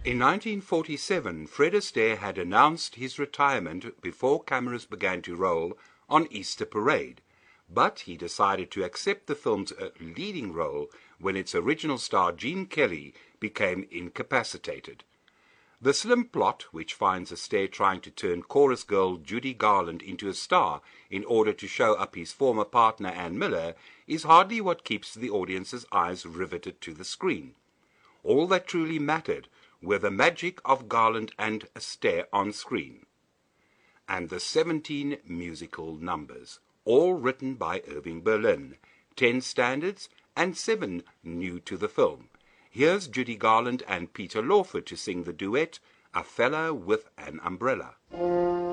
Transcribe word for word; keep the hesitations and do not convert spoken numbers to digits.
In nineteen forty-seven, Fred Astaire had announced his retirement before cameras began to roll on Easter Parade, but he decided to accept the film's leading role when its original star Gene Kelly became incapacitated. The slim plot, which finds Astaire trying to turn chorus girl Judy Garland into a star in order to show up his former partner Ann Miller, is hardly what keeps the audience's eyes riveted to the screen. All that truly mattered were the magic of Garland and Astaire on screen, and the seventeen musical numbers, all written by Irving Berlin, ten standards and seven new to the film. Here's Judy Garland and Peter Lawford to sing the duet, A Fella with an Umbrella.